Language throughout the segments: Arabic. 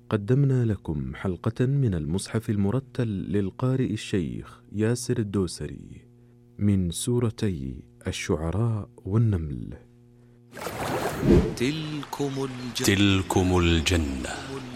قدمنا لكم حلقة من المصحف المرتل للقارئ الشيخ ياسر الدوسري من سورتي الشعراء والنمل. تلكم الجنة.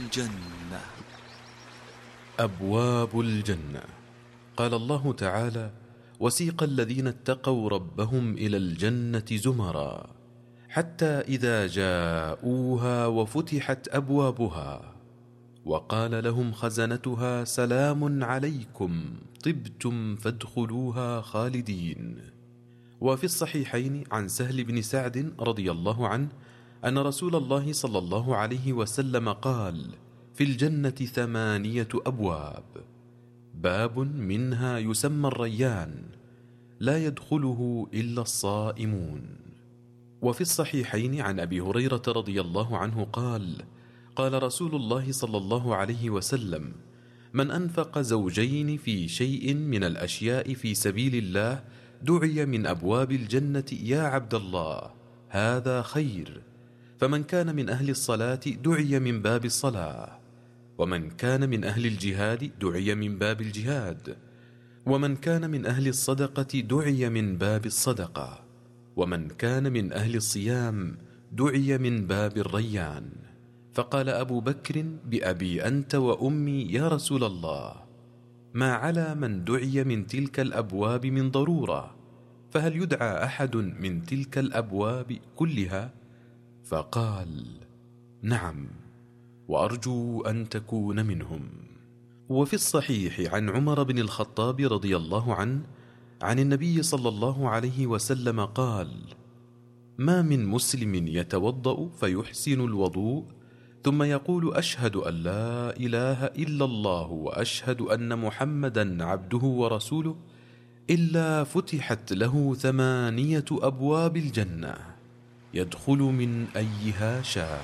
أبواب الجنة. قال الله تعالى: وسيق الذين اتقوا ربهم إلى الجنة زمرا حتى إذا جاءوها وفتحت أبوابها وقال لهم خزنتها سلام عليكم طبتم فادخلوها خالدين. وفي الصحيحين عن سهل بن سعد رضي الله عنه أن رسول الله صلى الله عليه وسلم قال: في الجنة 8 أبواب، باب منها يسمى الريان لا يدخله إلا الصائمون. وفي الصحيحين عن أبي هريرة رضي الله عنه قال: قال رسول الله صلى الله عليه وسلم: من أنفق زوجين في شيء من الأشياء في سبيل الله دعي من أبواب الجنة يا عبد الله هذا خير. فمن كان من أهل الصلاة دعي من باب الصلاة، ومن كان من أهل الجهاد دعي من باب الجهاد، ومن كان من أهل الصدقة دعي من باب الصدقة، ومن كان من أهل الصيام دعي من باب الريان. فقال أبو بكر: بأبي أنت وأمي يا رسول الله، ما على من دعي من تلك الأبواب من ضرورة، فهل يدعى أحد من تلك الأبواب كلها؟ فقال: نعم، وأرجو أن تكون منهم. وفي الصحيح عن عمر بن الخطاب رضي الله عنه عن النبي صلى الله عليه وسلم قال: ما من مسلم يتوضأ فيحسن الوضوء ثم يقول أشهد أن لا إله إلا الله وأشهد أن محمدا عبده ورسوله إلا فتحت له 8 أبواب الجنة يدخل من أيها شاء.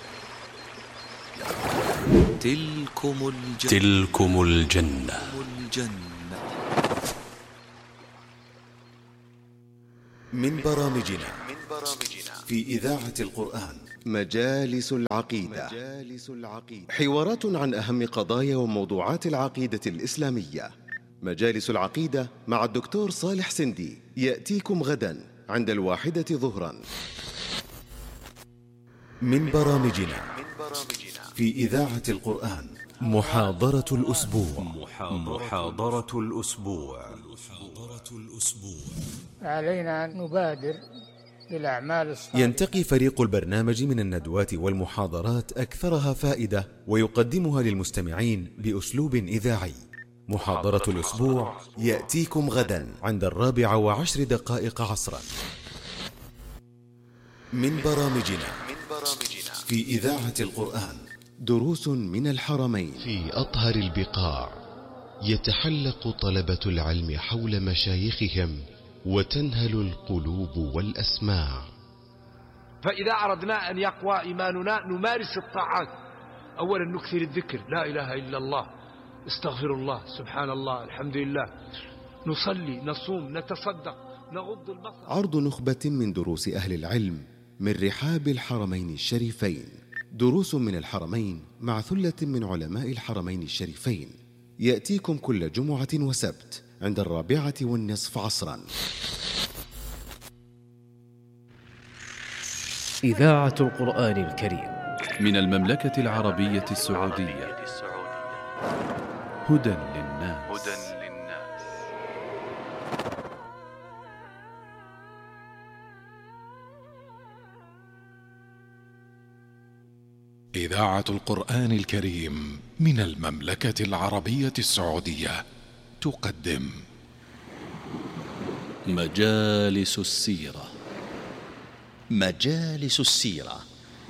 تلكم الجنة. من برامجنا في إذاعة القرآن مجالس العقيدة، حوارات عن أهم قضايا وموضوعات العقيدة الإسلامية. مجالس العقيدة مع الدكتور صالح سندي يأتيكم غدا عند 13:00 ظهرا. من برامجنا في إذاعة القرآن محاضرة الأسبوع. علينا أن نبادر بالأعمال الصالحة. ينتقي فريق البرنامج من الندوات والمحاضرات أكثرها فائدة ويقدمها للمستمعين بأسلوب إذاعي. محاضرة الأسبوع يأتيكم غدا عند 4:10 عصرا. من برامجنا في إذاعة القرآن دروس من الحرمين. في أطهر البقاع يتحلق طلبة العلم حول مشايخهم وتنهل القلوب والأسماع. فإذا أردنا أن يقوى إيماننا نمارس الطاعات. أولا نكثر الذكر، لا إله إلا الله، استغفر الله، سبحان الله، الحمد لله، نصلي، نصوم، نتصدق، نغض البصر. عرض نخبة من دروس أهل العلم من رحاب الحرمين الشريفين. دروس من الحرمين مع ثلة من علماء الحرمين الشريفين يأتيكم كل جمعة وسبت عند 4:15 عصرا. إذاعة القرآن الكريم من المملكة العربية السعودية. هدى للناس. إذاعة القرآن الكريم من المملكة العربية السعودية تقدم مجالس السيرة.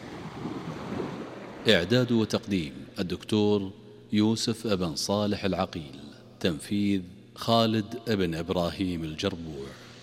إعداد وتقديم الدكتور يوسف ابن صالح العقيل. تنفيذ خالد ابن إبراهيم الجربوع.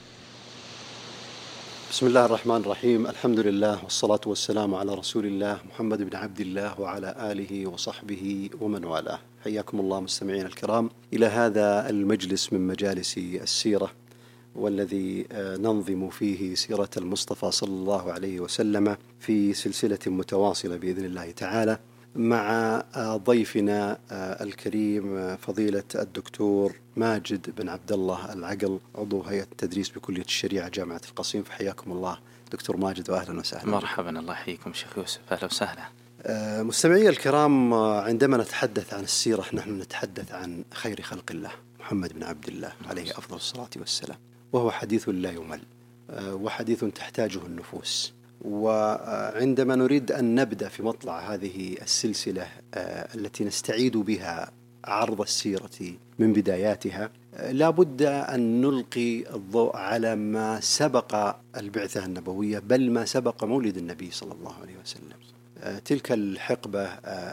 بسم الله الرحمن الرحيم. الحمد لله والصلاة والسلام على رسول الله محمد بن عبد الله وعلى آله وصحبه ومن والاه. حياكم الله مستمعين الكرام إلى هذا المجلس من مجالس السيرة، والذي ننظم فيه سيرة المصطفى صلى الله عليه وسلم في سلسلة متواصلة بإذن الله تعالى. مع ضيفنا الكريم فضيلة الدكتور ماجد بن عبد الله العقل، عضو هيئة التدريس بكلية الشريعة جامعة القصيم. فحياكم الله دكتور ماجد وأهلا وسهلا. مرحبا، الله يحييكم شيخ يوسف، أهلا وسهلا. مستمعي الكرام، عندما نتحدث عن السيرة نحن نتحدث عن خير خلق الله محمد بن عبد الله عليه أفضل الصلاة والسلام، وهو حديث لا يمل وحديث تحتاجه النفوس. وعندما نريد أن نبدأ في مطلع هذه السلسلة التي نستعيد بها عرض السيرة من بداياتها، لا بد أن نلقي الضوء على ما سبق البعثة النبوية، بل ما سبق مولد النبي صلى الله عليه وسلم. تلك الحقبة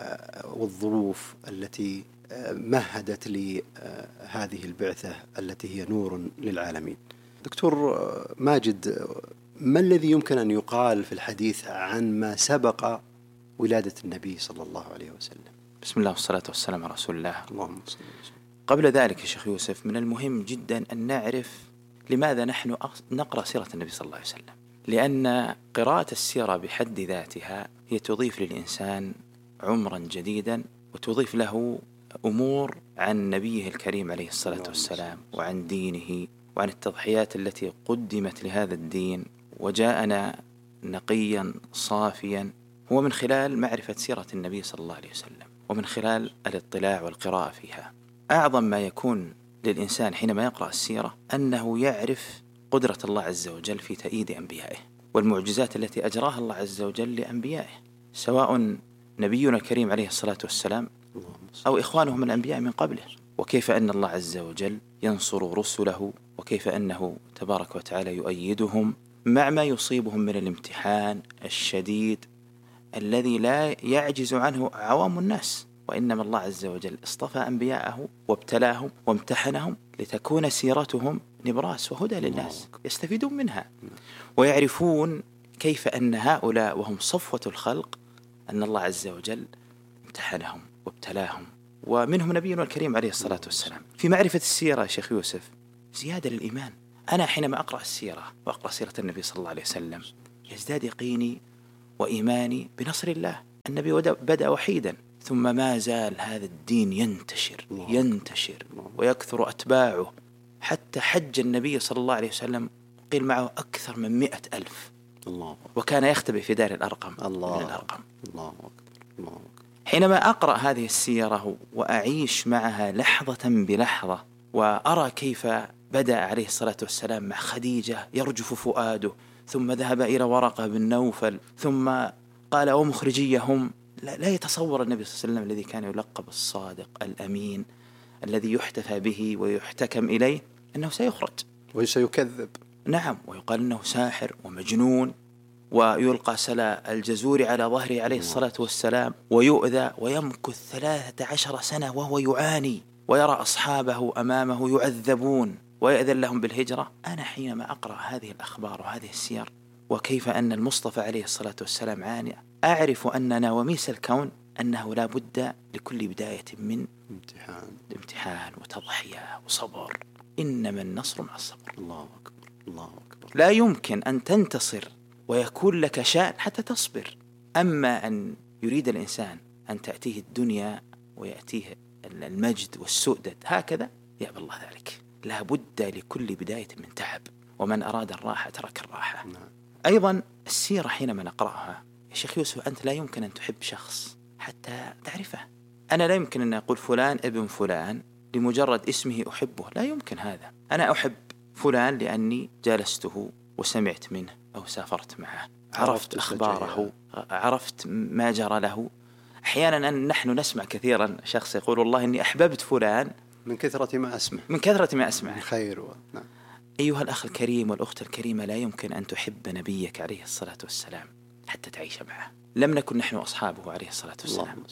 والظروف التي مهدت لهذه البعثة التي هي نور للعالمين. دكتور ماجد، ما الذي يمكن أن يقال في الحديث عن ما سبق ولادة النبي صلى الله عليه وسلم؟ بسم الله والصلاة والسلام على رسول الله. اللهم صل وسلم. قبل ذلك يا شيخ يوسف، من المهم جدا أن نعرف لماذا نحن نقرأ سيرة النبي صلى الله عليه وسلم، لأن قراءة السيرة بحد ذاتها هي تضيف للإنسان عمرا جديدا، وتضيف له أمور عن نبيه الكريم عليه الصلاة والسلام، وعن دينه، وعن التضحيات التي قدمت لهذا الدين وجاءنا نقيا صافيا، هو من خلال معرفة سيرة النبي صلى الله عليه وسلم، ومن خلال الاطلاع والقراءة فيها. أعظم ما يكون للإنسان حينما يقرأ السيرة أنه يعرف قدرة الله عز وجل في تأييد أنبيائه، والمعجزات التي أجراها الله عز وجل لأنبيائه، سواء نبينا الكريم عليه الصلاة والسلام أو إخوانه من الأنبياء من قبله، وكيف أن الله عز وجل ينصر رسله، وكيف أنه تبارك وتعالى يؤيدهم مع ما يصيبهم من الامتحان الشديد الذي لا يعجز عنه عوام الناس، وإنما الله عز وجل اصطفى أنبياءه وابتلاهم وامتحنهم لتكون سيرتهم نبراس وهدى للناس يستفيدون منها، ويعرفون كيف أن هؤلاء وهم صفوة الخلق أن الله عز وجل امتحنهم وابتلاهم، ومنهم نبينا الكريم عليه الصلاة والسلام. في معرفة السيرة يا شيخ يوسف زيادة للإيمان. أنا حينما أقرأ السيرة وأقرأ سيرة النبي صلى الله عليه وسلم يزداد يقيني وإيماني بنصر الله. النبي بدأ وحيدا، ثم ما زال هذا الدين ينتشر ويكثر أتباعه، حتى حج النبي صلى الله عليه وسلم قيل معه أكثر من 100,000. وكان يختبئ في دار الأرقم من الأرقم. الله أكبر. حينما أقرأ هذه السيرة وأعيش معها لحظة بلحظة، وأرى كيف بدأ عليه الصلاة والسلام مع خديجة يرجف فؤاده، ثم ذهب إلى ورقة بن نوفل، ثم قال ومخرجيهم، لا يتصور النبي صلى الله عليه وسلم الذي كان يلقب الصادق الأمين الذي يحتفى به ويحتكم إليه أنه سيخرج وسيكذب. نعم، ويقال أنه ساحر ومجنون، ويلقى سلا الجزور على ظهره عليه الصلاة والسلام ويؤذى، ويمكث 13 سنة وهو يعاني، ويرى أصحابه أمامه يعذبون ويأذن لهم بالهجرة. أنا حينما أقرأ هذه الأخبار وهذه السير، وكيف أن المصطفى عليه الصلاة والسلام عانى، أعرف أن نواميس الكون أنه لا بد لكل بداية من امتحان وتضحية وصبر. إنما النصر مع الصبر. الله أكبر. الله أكبر. لا يمكن أن تنتصر ويكون لك شأن حتى تصبر. أما أن يريد الإنسان أن تأتيه الدنيا ويأتيه المجد والسؤدد هكذا، يأبى الله ذلك. لا بد لكل بداية من تعب، ومن أراد الراحة ترك الراحة. أيضا السيرة حينما نقرأها يا شيخ يوسف، أنت لا يمكن أن تحب شخص حتى تعرفه. أنا لا يمكن أن أقول فلان ابن فلان لمجرد اسمه أحبه، لا يمكن هذا. أنا أحب فلان لأني جالسته وسمعت منه أو سافرت معه، عرفت أخباره، عرفت ما جرى له. أحيانا نحن نسمع كثيرا شخص يقول والله إني أحببت فلان من كثرة ما أسمع خير. نعم. أيها الأخ الكريم والأخت الكريمة، لا يمكن أن تحب نبيك عليه الصلاة والسلام حتى تعيش معه. لم نكن نحن أصحابه عليه الصلاة والسلام،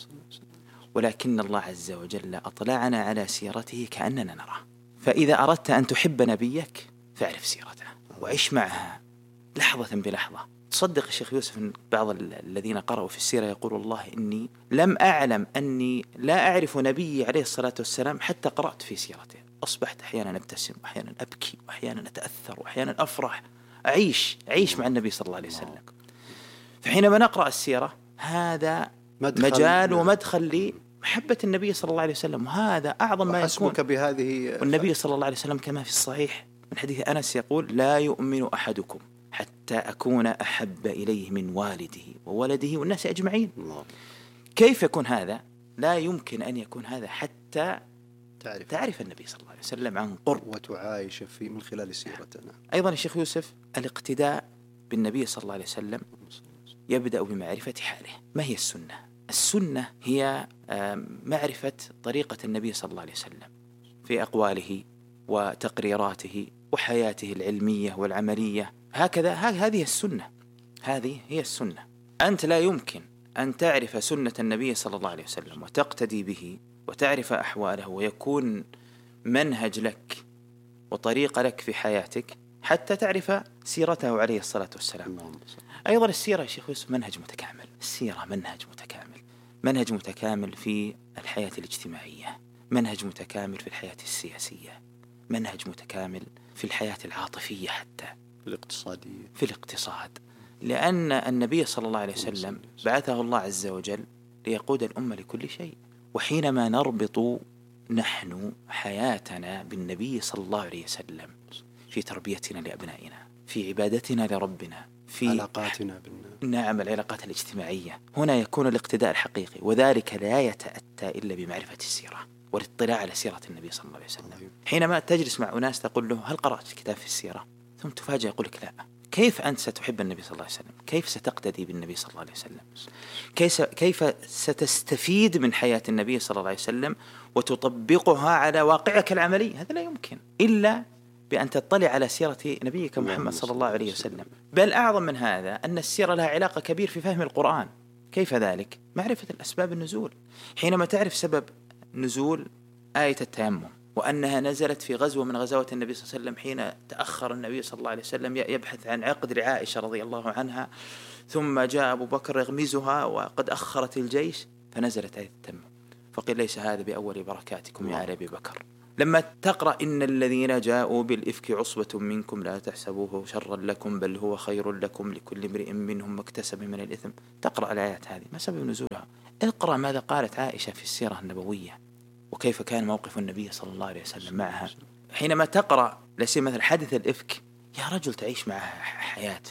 ولكن الله عز وجل أطلعنا على سيرته كأننا نراه. فإذا أردت أن تحب نبيك فاعرف سيرته وعيش معها لحظة بلحظة. تصدق يا شيخ يوسف أن بعض الذين قرأوا في السيرة يقول والله إني لم أعلم أني لا أعرف نبي عليه الصلاة والسلام حتى قرأت في سيرته. أصبحت أحيانا أبتسم وأحيانا أبكي وأحيانا أتأثر وأحيانا أفرح، أعيش مع النبي صلى الله عليه وسلم. فحينما نقرأ السيرة هذا مجال ومدخل لمحبة النبي صلى الله عليه وسلم، وهذا أعظم ما يكون. بهذه. والنبي صلى الله عليه وسلم كما في الصحيح من حديث أنس يقول: لا يؤمن أحدكم حتى أكون أحب إليه من والده وولده والناس أجمعين. كيف يكون هذا؟ لا يمكن أن يكون هذا حتى تعرف النبي صلى الله عليه وسلم عن قرب وتعايش في من خلال سيرتنا. أيضا الشيخ يوسف، الاقتداء بالنبي صلى الله عليه وسلم يبدأ بمعرفة حاله. ما هي السنة؟ السنة هي معرفة طريقة النبي صلى الله عليه وسلم في أقواله وتقريراته وحياته العلمية والعملية، هكذا. هذه السنة، هذه هي السنة. أنت لا يمكن أن تعرف سنة النبي صلى الله عليه وسلم وتقتدي به وتعرف أحواله ويكون منهج لك وطريقة لك في حياتك حتى تعرف سيرته عليه الصلاة والسلام. أيضا السيرة يا شيخ يوسف منهج متكامل. السيرة منهج متكامل في الحياة الاجتماعية، منهج متكامل في الحياة السياسية، منهج متكامل في الحياة العاطفية، حتى في الاقتصاد. لأن النبي صلى الله عليه وسلم بعثه الله عز وجل ليقود الأمة لكل شيء. وحينما نربط نحن حياتنا بالنبي صلى الله عليه وسلم في تربيتنا لأبنائنا، في عبادتنا لربنا، في علاقاتنا بالناس، نعم العلاقات الاجتماعية، هنا يكون الاقتداء الحقيقي. وذلك لا يتأتى إلا بمعرفة السيرة والاطلاع على سيرة النبي صلى الله عليه وسلم. حينما تجلس مع أناس تقول له: هل قرأت كتاب في السيرة؟ ثم تفاجأ يقول لك: لا. كيف أنت ستحب النبي صلى الله عليه وسلم؟ كيف ستقتدي بالنبي صلى الله عليه وسلم؟ كيف ستستفيد من حياة النبي صلى الله عليه وسلم وتطبقها على واقعك العملي؟ هذا لا يمكن إلا بأن تطلع على سيرة نبيك محمد صلى الله عليه وسلم. بل أعظم من هذا أن السيرة لها علاقة كبير في فهم القرآن. كيف ذلك؟ معرفة الأسباب النزول. حينما تعرف سبب نزول آية التيمم وأنها نزلت في غزوة من غزوات النبي صلى الله عليه وسلم حين تأخر النبي صلى الله عليه وسلم يبحث عن عقد لعائشة رضي الله عنها، ثم جاء أبو بكر يغمزها وقد أخرت الجيش فنزلت آية التيمم، فقيل: ليس هذا بأول بركاتكم يا آل أبي بكر. لما تقرأ: إن الذين جاءوا بالإفك عصبة منكم لا تحسبوه شرا لكم بل هو خير لكم لكل امرئ منهم ما اكتسب من الإثم، تقرأ الآيات هذه، ما سبب نزولها؟ اقرأ ماذا قالت عائشة في السيرة النبوية وكيف كان موقف النبي صلى الله عليه وسلم معها. حينما تقرأ لسي مثل حادث الإفك، يا رجل تعيش معها حياة،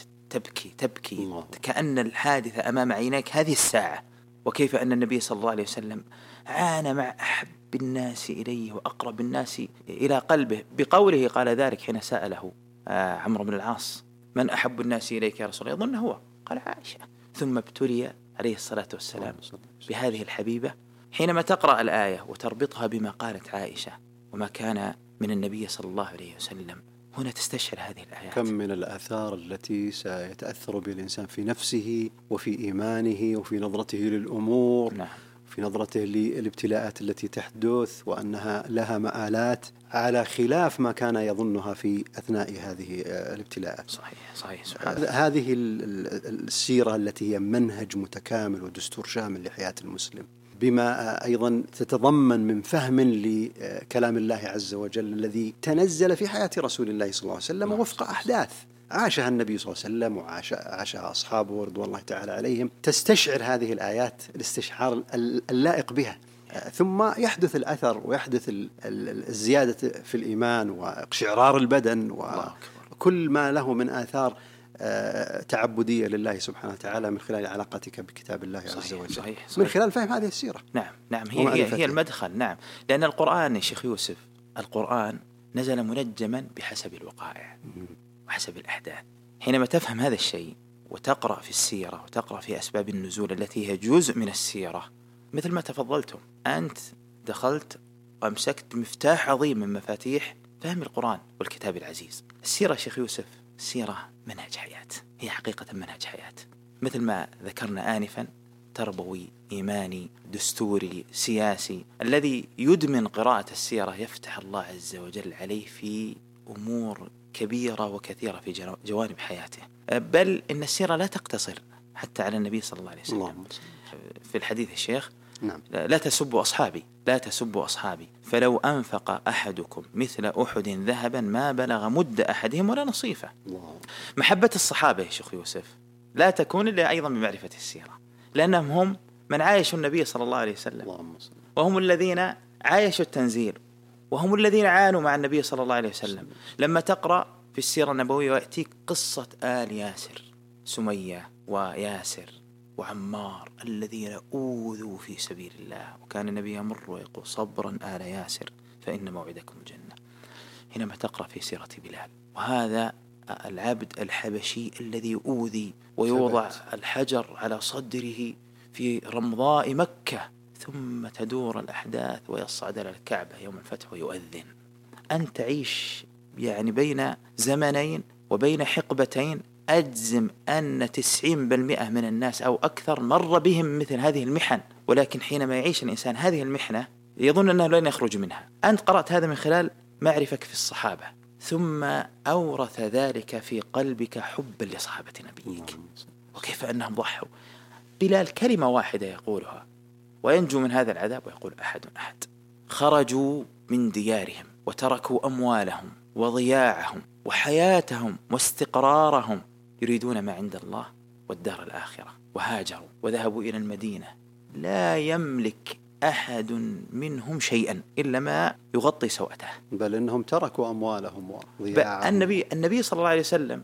تبكي كأن الحادثة أمام عينيك هذه الساعة. وكيف أن النبي صلى الله عليه وسلم عانى مع أحب الناس إليه وأقرب الناس إلى قلبه، بقوله قال ذلك حين سأله عمرو بن العاص: من أحب الناس إليك يا رسول الله؟ يظن هو، قال: عائشة. ثم ابتلي عليه الصلاة والسلام بهذه الحبيبة. حينما تقرأ الآية وتربطها بما قالت عائشة وما كان من النبي صلى الله عليه وسلم، هنا تستشعر هذه الآيات. كم من الآثار التي سيتأثر بالإنسان في نفسه وفي إيمانه وفي نظرته للأمور. نعم. في نظرته للابتلاءات التي تحدث وأنها لها مآلات على خلاف ما كان يظنها في أثناء هذه الابتلاءات. صحيح. هذه السيرة التي هي منهج متكامل ودستور شامل لحياة المسلم، بما أيضا تتضمن من فهم لكلام الله عز وجل الذي تنزل في حياة رسول الله صلى الله عليه وسلم وفق أحداث عاشها النبي صلى الله عليه وسلم وعاشها أصحابه رضوان الله تعالى عليهم. تستشعر هذه الآيات الاستشعار اللائق بها، ثم يحدث الأثر ويحدث الزيادة في الإيمان واقشعرار البدن وكل ما له من آثار تعبدية لله سبحانه وتعالى من خلال علاقتك بكتاب الله عز وجل. صحيح. من خلال فهم هذه السيرة. نعم هي المدخل. نعم، لأن القرآن يا شيخ يوسف، القرآن نزل منجما بحسب الوقائع وحسب الأحداث. حينما تفهم هذا الشيء وتقرأ في السيرة وتقرأ في أسباب النزول التي هي جزء من السيرة، مثل ما تفضلتم أنت، دخلت وأمسكت مفتاح عظيم من مفاتيح فهم القرآن والكتاب العزيز. السيرة شيخ يوسف السيرة منهج حياة، هي حقيقة منهج حياة، مثل ما ذكرنا آنفا، تربوي، إيماني، دستوري، سياسي. الذي يدمن قراءة السيرة يفتح الله عز وجل عليه في أمور كبيرة وكثيرة في جوانب حياته. بل إن السيرة لا تقتصر حتى على النبي صلى الله عليه وسلم. في الحديث الشيخ: نعم. لا تسبوا أصحابي فلو أنفق أحدكم مثل أحد ذهبا ما بلغ مد أحدهم ولا نصيفه. محبة الصحابة يا شيخ يوسف لا تكون إلا أيضا بمعرفة السيرة، لأنهم هم من عايشوا النبي صلى الله عليه وسلم، وهم الذين عايشوا التنزيل، وهم الذين عانوا مع النبي صلى الله عليه وسلم. لما تقرأ في السيرة النبوية ويأتيك قصة آل ياسر، سمية وياسر وعمار الذين أوذوا في سبيل الله، وكان النبي يمر ويقول صبرا آل ياسر فإن موعدكم الجنة. حينما تقرأ في سيرة بلال، وهذا العبد الحبشي الذي أوذي ويوضع الحجر على صدره في رمضاء مكة، ثم تدور الأحداث ويصعد إلى الكعبة يوم الفتح ويؤذن. أن تعيش يعني بين زمنين وبين حقبتين، أجزم أن 90% من الناس أو أكثر مر بهم مثل هذه المحن، ولكن حينما يعيش الإنسان هذه المحنة يظن أنه لن يخرج منها. أنت قرأت هذا من خلال معرفتك في الصحابة، ثم أورث ذلك في قلبك حبا لصحابة نبيك وكيف أنهم ضحوا. بلال كلمة واحدة يقولها وينجو من هذا العذاب، ويقول أحد أحد. خرجوا من ديارهم وتركوا أموالهم وضياعهم وحياتهم واستقرارهم يريدون ما عند الله والدار الآخرة، وهاجروا وذهبوا إلى المدينة لا يملك أحد منهم شيئا إلا ما يغطي سوءته، بل إنهم تركوا أموالهم وضياعهم. النبي صلى الله عليه وسلم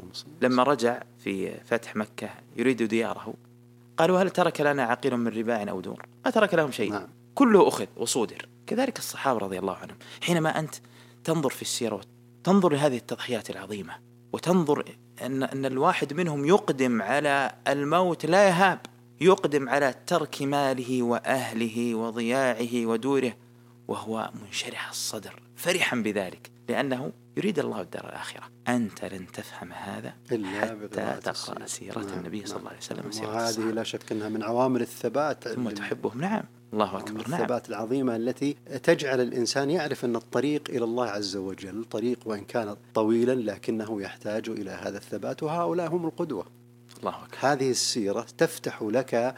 لما رجع في فتح مكة يريد دياره، قالوا هل ترك لنا عقيل من رباع أو دور؟ ما ترك لهم شيء. نعم. كله أخذ وصودر. كذلك الصحابة رضي الله عنهم، حينما أنت تنظر في السيرة تنظر لهذه التضحيات العظيمة، وتنظر أن الواحد منهم يقدم على الموت لا يهاب، يقدم على ترك ماله وأهله وضياعه ودوره وهو منشرح الصدر فرحا بذلك، لأنه يريد الله الدار الآخرة. أنت لن تفهم هذا حتى تقرأ سيرة النبي صلى الله عليه وسلم. وهذه لا شك أنها من عوامل الثبات، ثم تحبهم. نعم، الله أكبر. نعم، الثبات العظيمة التي تجعل الإنسان يعرف أن الطريق إلى الله عز وجل طريق وإن كان طويلا لكنه يحتاج إلى هذا الثبات، وهؤلاء هم القدوة. الله أكبر. هذه السيرة تفتح لك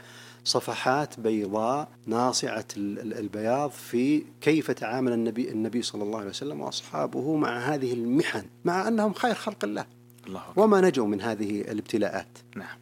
صفحات بيضاء ناصعة البياض في كيف تعامل النبي صلى الله عليه وسلم وأصحابه مع هذه المحن، مع أنهم خير خلق الله وما نجوا من هذه الابتلاءات. نعم.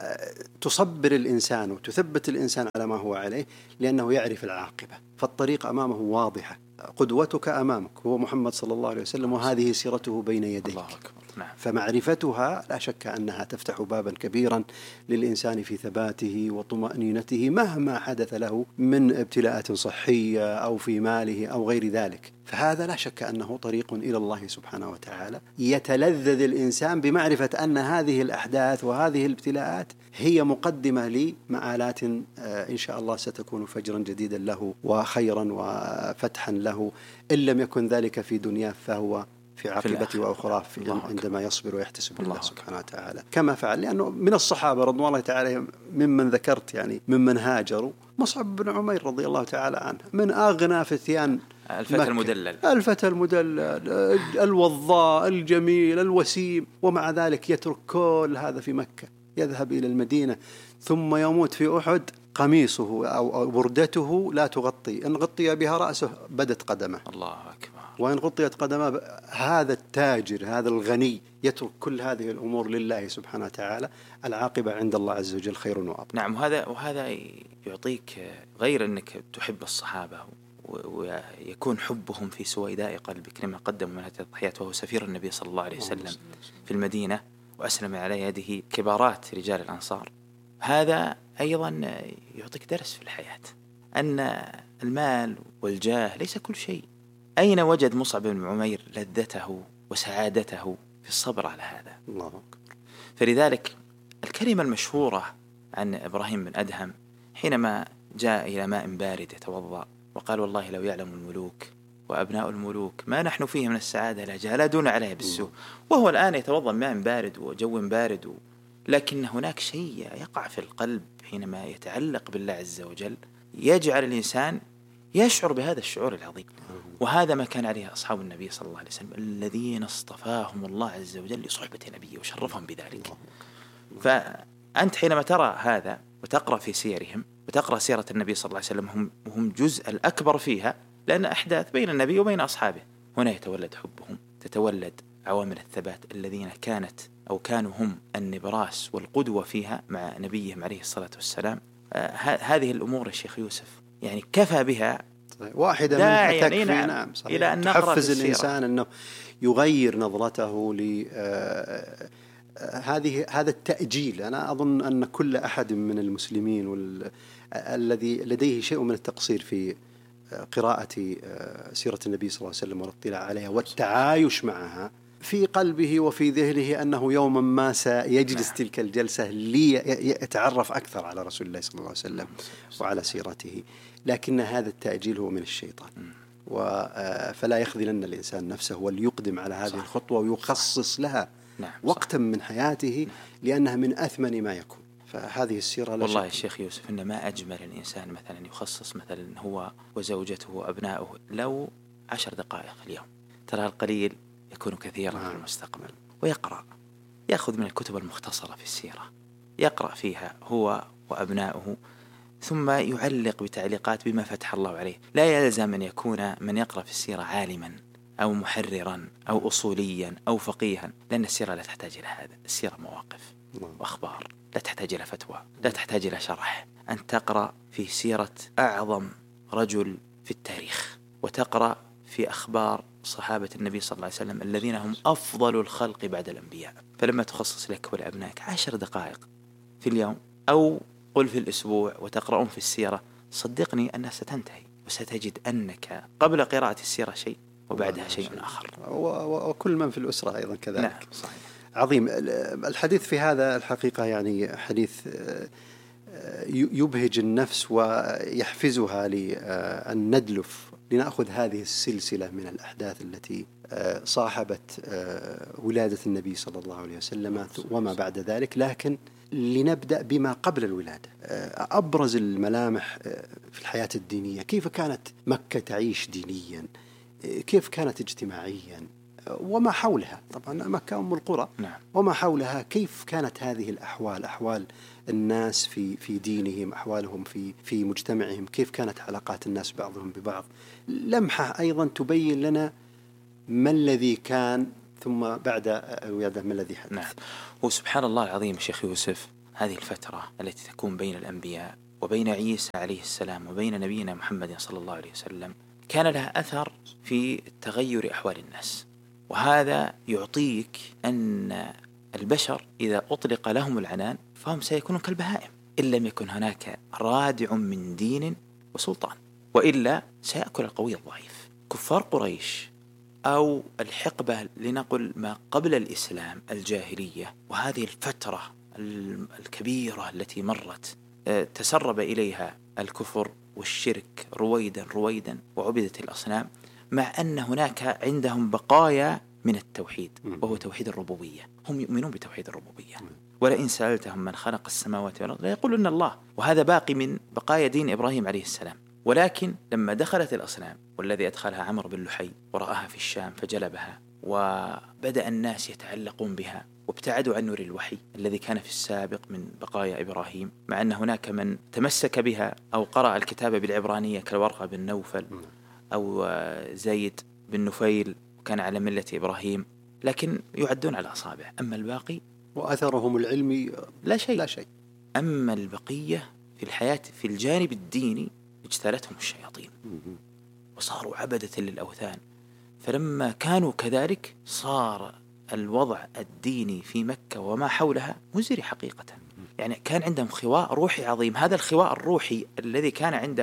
فتصبر الإنسان وتثبت الإنسان على ما هو عليه لأنه يعرف العاقبة، فالطريق أمامه واضحة، قدوتك أمامك هو محمد صلى الله عليه وسلم، وهذه سيرته بين يديك. الله أكبر. نعم. فمعرفتها لا شك أنها تفتح بابا كبيرا للإنسان في ثباته وطمأنينته مهما حدث له من ابتلاءات صحية أو في ماله أو غير ذلك. فهذا لا شك أنه طريق إلى الله سبحانه وتعالى. يتلذذ الإنسان بمعرفة أن هذه الأحداث وهذه الابتلاءات هي مقدمة لمآلات إن شاء الله ستكون فجرا جديدا له وخيرا وفتحا له، إن لم يكن ذلك في دنياه فهو في عاقبته وأخرى عندما يصبر ويحتسب الله سبحانه وتعالى كما فعل. لأنه من الصحابة رضوان الله تعالى ممن ذكرت يعني ممن هاجروا مصعب بن عمير رضي الله تعالى عنه، من أغنى فتيان الفتى المدلل الوضاء الجميل الوسيم، ومع ذلك يترك كل هذا في مكة يذهب إلى المدينة، ثم يموت في أحد قميصه أو بردته لا تغطي، إن غطي بها رأسه بدت قدمه. الله أكبر. وإن غطيت قدمه. هذا التاجر هذا الغني يترك كل هذه الأمور لله سبحانه وتعالى، العاقبة عند الله عز وجل خير وأبقى. نعم. وهذا يعطيك غير أنك تحب الصحابة ويكون حبهم في سويداء قلبك لما قدموا من هذه التضحيات، وهو سفير النبي صلى الله عليه وسلم في المدينة وأسلم على يده كبارات رجال الأنصار. هذا أيضا يعطيك درس في الحياة أن المال والجاه ليس كل شيء. أين وجد مصعب بن عمير لذته وسعادته في الصبر على هذا؟ الله أكبر. فلذلك الكلمة المشهورة عن إبراهيم بن أدهم حينما جاء إلى ماء بارد يتوضأ وقال والله لو يعلم الملوك وأبناء الملوك ما نحن فيه من السعادة لجالدون عليه بالسوء، وهو الآن يتوضأ ماء بارد وجو بارد. لكن هناك شيء يقع في القلب حينما يتعلق بالله عز وجل يجعل الإنسان يشعر بهذا الشعور العظيم، وهذا ما كان عليه أصحاب النبي صلى الله عليه وسلم الذين اصطفاهم الله عز وجل لصحبة نبيه وشرفهم بذلك. فأنت حينما ترى هذا وتقرأ في سيرهم وتقرأ سيرة النبي صلى الله عليه وسلم هم جزء الأكبر فيها، لأن أحداث بين النبي وبين أصحابه. هنا يتولد حبهم، تتولد عوامل الثبات الذين كانوا هم النبراس والقدوة فيها مع نبيهم عليه الصلاة والسلام. هذه الأمور الشيخ يوسف يعني كفى بها واحدة منها تكفي. نعم إلى أن تحفز الإنسان أنه يغير نظرته هذا التأجيل. أنا أظن أن كل أحد من المسلمين الذي لديه شيء من التقصير في قراءة سيرة النبي صلى الله عليه وسلم والاطلاع عليها والتعايش معها في قلبه وفي ذهنه أنه يوما ما سيجلس تلك الجلسة ليتعرف أكثر على رسول الله صلى الله عليه وسلم وعلى سيرته، لكن هذا التأجيل هو من الشيطان. فلا يخذلن الإنسان نفسه وليقدم على هذه الخطوة ويخصص لها وقتا من حياته لأنها من أثمن ما يكون. فهذه السيرة والله يا شيخ يوسف إن ما أجمل الإنسان مثلا يخصص مثلا هو وزوجته وأبنائه لو 10 دقائق اليوم، ترى القليل يكون كثيرا في المستقبل، ويقرأ، يأخذ من الكتب المختصرة في السيرة يقرأ فيها هو وأبنائه، ثم يعلق بتعليقات بما فتح الله عليه. لا يلزم أن يكون من يقرأ في السيرة عالما أو محررا أو أصوليا أو فقيها، لأن السيرة لا تحتاج إلى هذا. السيرة مواقف وأخبار، لا تحتاج إلى فتوى، لا تحتاج إلى شرح. أن تقرأ في سيرة أعظم رجل في التاريخ، وتقرأ في أخبار صحابة النبي صلى الله عليه وسلم الذين هم أفضل الخلق بعد الأنبياء. فلما تخصص لك ولأبنائك 10 دقائق في اليوم أو قل في الأسبوع وتقرؤون في السيرة، صدقني أنها ستنتهي وستجد أنك قبل قراءة السيرة شيء وبعدها شيء آخر، وكل من في الأسرة أيضا كذلك. نعم صحيح. عظيم. الحديث في هذا الحقيقة يعني حديث يبهج النفس ويحفزها لأن ندلف لنأخذ هذه السلسلة من الأحداث التي صاحبت ولادة النبي صلى الله عليه وسلم وما بعد ذلك، لكن لنبدأ بما قبل الولادة. أبرز الملامح في الحياة الدينية، كيف كانت مكة تعيش دينيا، كيف كانت اجتماعيا، وما حولها. طبعا مكة أم القرى، وما حولها كيف كانت هذه الأحوال، أحوال الناس في دينهم، أحوالهم في مجتمعهم، كيف كانت علاقات الناس بعضهم ببعض. لمحة أيضا تبين لنا ما الذي كان ثم بعد الولادة ما الذي حدث. نعم. وسبحان الله العظيم شيخ يوسف، هذه الفترة التي تكون بين الأنبياء وبين عيسى عليه السلام وبين نبينا محمد صلى الله عليه وسلم كان لها أثر في تغير أحوال الناس. وهذا يعطيك أن البشر إذا أطلق لهم العنان فهم سيكونون كالبهائم إن لم يكن هناك رادع من دين وسلطان، وإلا سيأكل القوي الضعيف. كفار قريش أو الحقبة لنقل ما قبل الإسلام الجاهلية، وهذه الفترة الكبيرة التي مرت تسرب إليها الكفر والشرك رويدا وعبدت الأصنام، مع أن هناك عندهم بقايا من التوحيد وهو توحيد الربوبية. هم يؤمنون بتوحيد الربوبية، ولئن سألتهم من خلق السماوات والأرض ليقولون الله، وهذا باقي من بقايا دين إبراهيم عليه السلام. ولكن لما دخلت الأصنام، والذي أدخلها عمرو بن لحي ورآها في الشام فجلبها، وبدأ الناس يتعلقون بها وابتعدوا عن نور الوحي الذي كان في السابق من بقايا إبراهيم، مع أن هناك من تمسك بها أو قرأ الكتاب بالعبرانية كالورقة بن نوفل أو زيد بن نفيل وكان على ملة إبراهيم، لكن يعدون على أصابع. أما الباقي وأثرهم العلمي لا شيء. أما البقية في الحياة في الجانب الديني اجتالتهم الشياطين وصاروا عبدة للأوثان. فلما كانوا كذلك صار الوضع الديني في مكة وما حولها مزري حقيقة. يعني كان عندهم خواء روحي عظيم. هذا الخواء الروحي الذي كان عند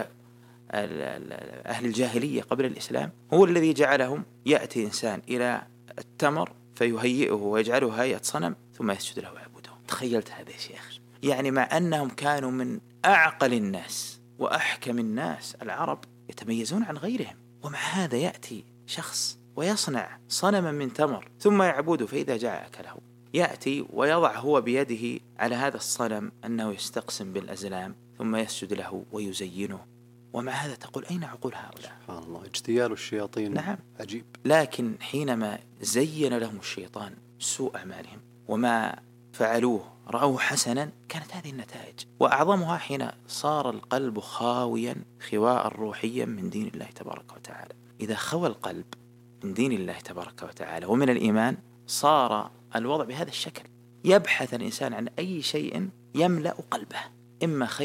أهل الجاهلية قبل الإسلام هو الذي جعلهم يأتي إنسان إلى التمر فيهيئه ويجعله هيئة صنم ثم يسجد له ويعبده. تخيلت هذا يا شيخ؟ يعني مع أنهم كانوا من أعقل الناس وأحكم الناس العرب يتميزون عن غيرهم، ومع هذا يأتي شخص ويصنع صنما من تمر ثم يعبده، فإذا جاء أكله. يأتي ويضع هو بيده على هذا الصنم أنه يستقسم بالأزلام ثم يسجد له ويزينه، ومع هذا تقول أين عقول هؤلاء؟ سبحان الله، اجتيال الشياطين. نعم عجيب. لكن حينما زين لهم الشيطان سوء أعمالهم وما فعلوه رأوه حسنا كانت هذه النتائج، وأعظمها حين صار القلب خاويا خواء روحيا من دين الله تبارك وتعالى. إذا خوى القلب من دين الله تبارك وتعالى ومن الإيمان صار الوضع بهذا الشكل. يبحث الإنسان عن أي شيء يملأ قلبه، إما خيرا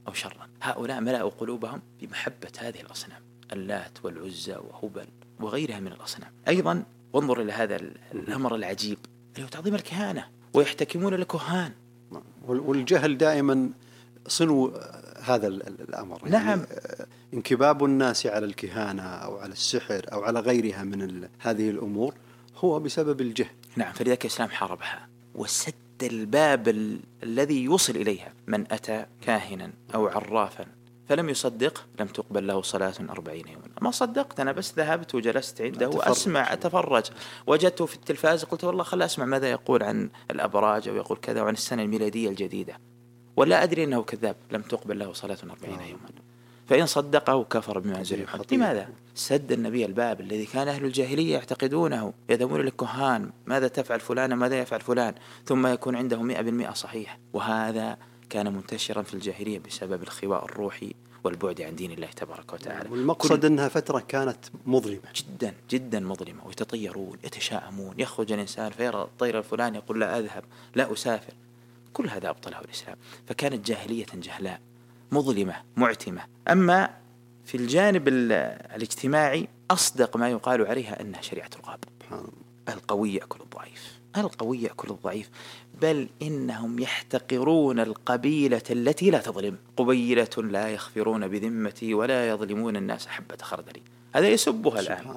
أو شرا. هؤلاء ملأوا قلوبهم بمحبة هذه الأصنام، اللات والعزى وهبل وغيرها من الأصنام. أيضا وانظر إلى هذا الأمر العجيب اللي هو تعظيم الكهانة، ويحتكمون لكهان. والجهل دائما صنو هذا الأمر. نعم. يعني انكباب الناس على الكهانة أو على السحر أو على غيرها من هذه الأمور هو بسبب الجهل. نعم، فلذلك الإسلام حاربها وسد الباب الذي يوصل إليها. من أتى كاهنا أو عرافا فلم يصدق لم تقبل له صلاة 40 يوما. ما صدقت، أنا بس ذهبت وجلست عنده وأسمع أتفرج، وجدته في التلفاز قلت والله خل أسمع ماذا يقول عن الأبراج أو يقول كذا وعن السنة الميلادية الجديدة، ولا أدري أنه كذاب. لم تقبل له صلاة 40 يوما، فإن صدقه كفر بما أنزل محمد. لماذا؟ سد النبي الباب الذي كان أهل الجاهلية يعتقدونه، يذهبون للكهان ماذا تفعل فلان ماذا يفعل فلان، ثم يكون عنده 100% صحيح. وهذا كان منتشرا في الجاهلية بسبب الخواء الروحي والبعد عن دين الله تبارك وتعالى. والمقصد أنها فترة كانت مظلمة جدا جدا مظلمة، ويتطيرون يتشاءمون، يخرج الإنسان فيرى الطير الفلاني يقول لا أذهب لا أسافر. كل هذا أبطله الإسلام. فكانت جاهلية جهلاء مظلمة معتمة. أما في الجانب الاجتماعي أصدق ما يقال عليها أنها شريعة الغاب. القوي يأكل الضعيف، القوي يأكل الضعيف، بل إنهم يحتقرون القبيلة التي لا تظلم. قبيلة لا يخفرون بذمتي ولا يظلمون الناس حبة خردل. هذا يسبها الآن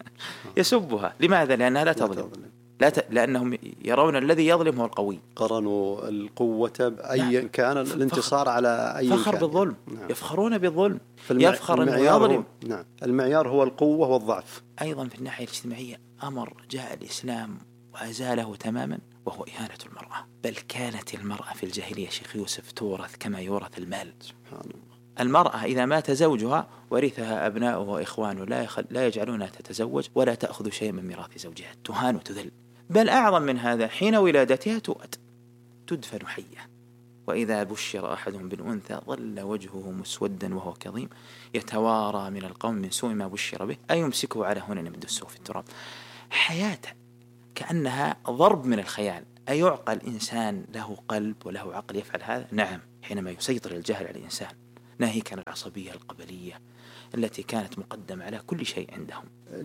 يسبها. لماذا؟ لأنها لا تظلم. لأنهم يرون الذي يظلم هو القوي. قرنوا القوة بأي كان الانتصار على أي فخر بالظلم. يفخرون بالظلم. يفخر أنه يظلم. نعم، المعيار هو القوة والضعف. أيضا في الناحية الاجتماعية أمر جاء الإسلام وأزاله تماما، وهو إهانة المرأة. بل كانت المرأة في الجاهلية شيخ يوسف تورث كما يورث المال. سبحان الله. المرأة إذا مات زوجها ورثها أبناؤه وإخوانه، لا يجعلونها تتزوج ولا تأخذ شيء من ميراث زوجها، تهان وتذل. بل أعظم من هذا، حين ولادتها تؤد تدفن حية. وإذا بشر أحدهم بالأنثى ظل وجهه مسودا وهو كظيم يتوارى من القوم من سوء ما بشر به أيمسكه على هون يمدسه في التراب. حياته كأنها ضرب من الخيال. أيعقل إنسان له قلب وله عقل يفعل هذا؟ نعم، حينما يسيطر الجهل على الإنسان، ناهيك عن العصبية القبلية التي كانت مقدمة على كل شيء عندهم.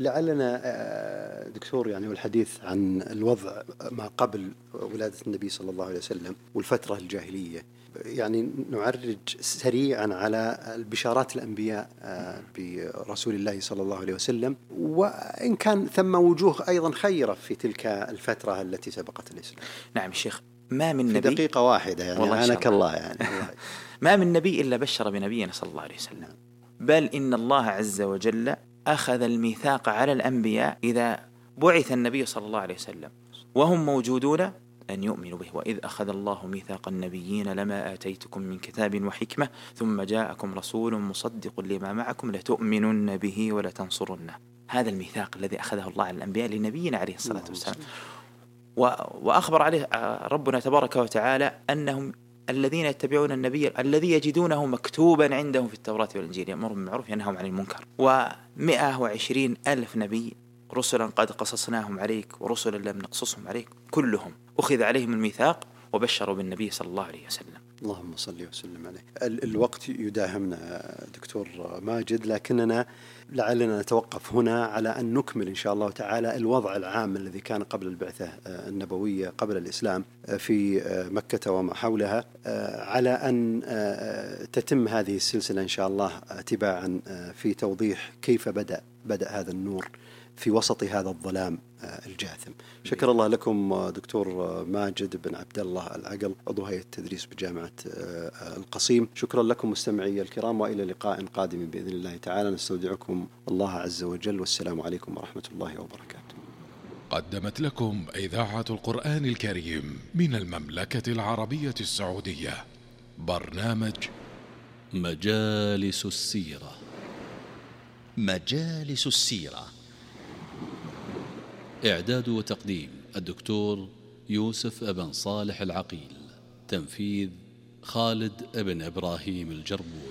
لعلنا دكتور يعني والحديث عن الوضع ما قبل ولادة النبي صلى الله عليه وسلم والفترة الجاهلية، يعني نعرج سريعا على البشارات الأنبياء برسول الله صلى الله عليه وسلم، وإن كان ثم وجوه أيضا خيرة في تلك الفترة التي سبقت الإسلام. نعم شيخ، ما من نبي، في دقيقة واحدة يعني أعانك الله يعني ما من نبي إلا بشر بنبينا صلى الله عليه وسلم. بل إن الله عز وجل أخذ الميثاق على الأنبياء إذا بعث النبي صلى الله عليه وسلم وهم موجودون أن يؤمنوا به. وإذ أخذ الله ميثاق النبيين لما آتيتكم من كتاب وحكمة ثم جاءكم رسول مصدق لما معكم لتؤمنن به ولتنصرنه. هذا الميثاق الذي أخذه الله على الأنبياء لنبينا عليه الصلاة والسلام. وأخبر عليه ربنا تبارك وتعالى أنهم الذين يتبعون النبي الذي يجدونه مكتوبا عندهم في التوراة والإنجيل يأمرهم بالمعروف ينهاهم عن المنكر. 120,000 نبي رسلا قد قصصناهم عليك ورسلا لم نقصصهم عليك، كلهم أخذ عليهم الميثاق وبشروا بالنبي صلى الله عليه وسلم. اللهم صل وسلم عليه. الوقت يداهمنا دكتور ماجد، لكننا لعلنا نتوقف هنا على أن نكمل إن شاء الله تعالى الوضع العام الذي كان قبل البعثة النبوية قبل الإسلام في مكة وما حولها، على أن تتم هذه السلسلة إن شاء الله تباعا في توضيح كيف بدأ هذا النور في وسط هذا الظلام الجاثم. شكر الله لكم دكتور ماجد بن عبد الله العقل، عضو هيئة التدريس بجامعة القصيم. شكرا لكم مستمعي الكرام، وإلى لقاء قادم بإذن الله تعالى. نستودعكم الله عز وجل، والسلام عليكم ورحمة الله وبركاته. قدمت لكم إذاعة القرآن الكريم من المملكة العربية السعودية برنامج مجالس السيرة. مجالس السيرة، إعداد وتقديم الدكتور يوسف أبن صالح العقيل، تنفيذ خالد ابن إبراهيم الجربوع.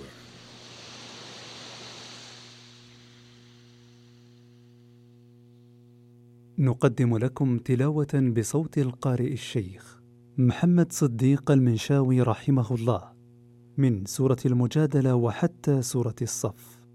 نقدم لكم تلاوة بصوت القارئ الشيخ محمد صديق المنشاوي رحمه الله من سورة المجادلة وحتى سورة الصف.